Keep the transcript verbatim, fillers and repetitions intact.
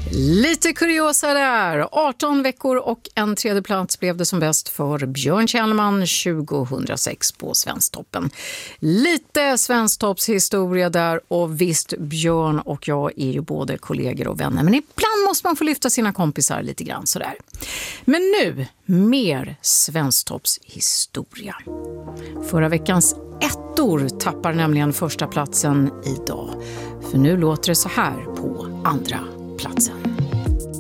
Lite kuriosa där. arton veckor och en tredje plats blev det som bäst för Björn Kjellman tjugohundrasex på Svensktoppen. Lite Svensktoppshistoria där, och visst, Björn och jag är ju både kollegor och vänner, men ibland måste man få lyfta sina kompisar lite grann sådär. Men nu, mer Svensktoppshistoria. Förra veckans ettor tappar nämligen första platsen idag. För nu låter det så här på andra platsen.